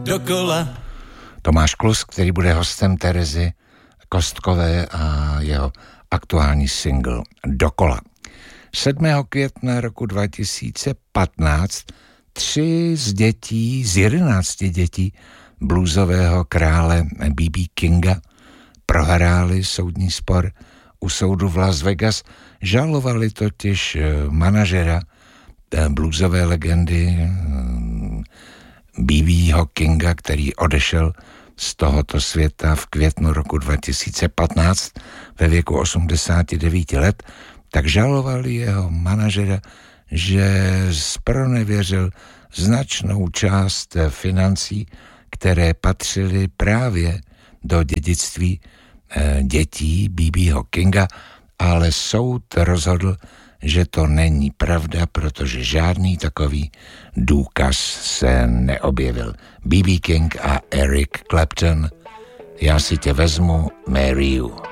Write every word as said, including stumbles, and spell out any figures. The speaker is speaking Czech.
dokola. Tomáš Klus, který bude hostem Terezy Kostkové a jeho aktuální single Dokola. sedmého května roku dva tisíce patnáct tři z dětí, z jedenácti dětí bluesového krále bé bé Kinga prohráli soudní spor u soudu v Las Vegas. Žalovali totiž manažera bluesové legendy bé bého Kinga, který odešel z tohoto světa v květnu roku dva tisíce patnáct ve věku osmdesáti devíti let, tak žalovali jeho manažera, že zpronevěřil značnou část financí, které patřily právě do dědictví dětí bé bého Kinga, ale soud rozhodl, že to není pravda, protože žádný takový důkaz se neobjevil. bé bé King a Eric Clapton, já si tě vezmu, Mary You.